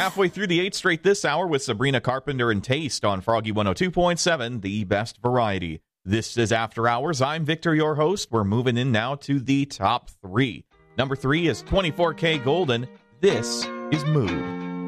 halfway through the 8th straight this hour with Sabrina Carpenter and Taste on Froggy 102.7, the best variety. This is After Hours. I'm Victor, your host. We're moving in now to the top 3. Number 3 is 24K Golden. This is Mood.